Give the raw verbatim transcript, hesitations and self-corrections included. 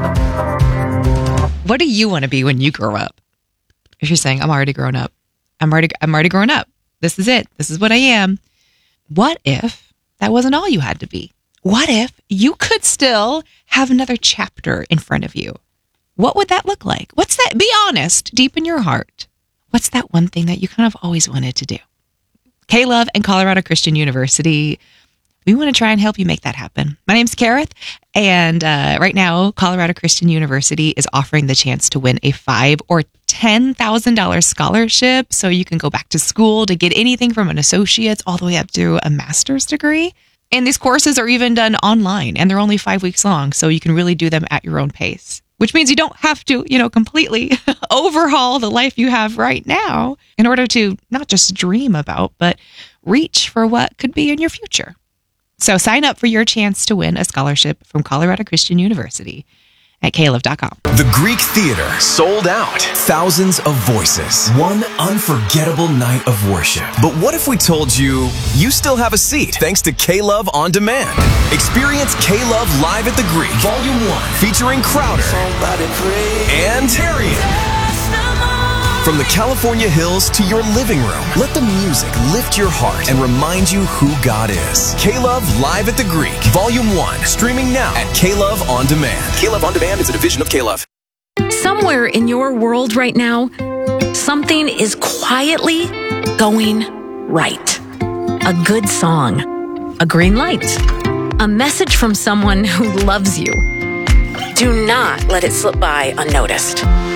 What do you want to be when you grow up? If you're saying, I'm already grown up. I'm already, I'm already grown up. This is it. This is what I am. What if that wasn't all you had to be? What if you could still have another chapter in front of you? What would that look like? What's that? Be honest, deep in your heart. What's that one thing that you kind of always wanted to do? K-Love and Colorado Christian University, we want to try and help you make that happen. My name's Kareth, and uh, right now, Colorado Christian University is offering the chance to win a five or ten thousand dollars scholarship, so you can go back to school to get anything from an associate's all the way up to a master's degree. And these courses are even done online, and they're only five weeks long, so you can really do them at your own pace. Which means you don't have to, you know, completely overhaul the life you have right now in order to not just dream about, but reach for what could be in your future. So sign up for your chance to win a scholarship from Colorado Christian University at K Love dot com. The Greek Theater sold out. Thousands of voices. One unforgettable night of worship. But what if we told you you still have a seat thanks to K-Love On Demand? Experience K-Love live at the Greek, Volume one, featuring Crowder and Tarian. From the California hills to your living room, let the music lift your heart and remind you who God is. K-Love Live at the Greek, Volume one, streaming now at K-Love On Demand. K-Love On Demand is a division of K-Love. Somewhere in your world right now, something is quietly going right. A good song, a green light, a message from someone who loves you. Do not let it slip by unnoticed.